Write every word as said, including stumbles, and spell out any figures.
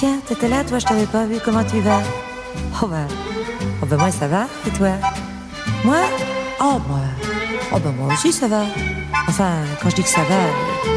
Tiens, t'étais là, toi, je t'avais pas vu. Comment tu vas? Oh ben, oh ben moi ça va, et toi? Moi? Oh moi, oh ben moi aussi ça va. Enfin, quand je dis que ça va,